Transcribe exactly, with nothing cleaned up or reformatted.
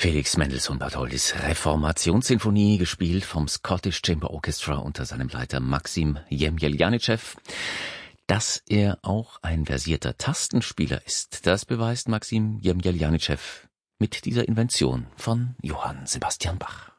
Felix Mendelssohn Bartholdys Reformationssinfonie, gespielt vom Scottish Chamber Orchestra unter seinem Leiter Maxim Jemjeljanitschew. Dass er auch ein versierter Tastenspieler ist, das beweist Maxim Jemjeljanitschew mit dieser Invention von Johann Sebastian Bach.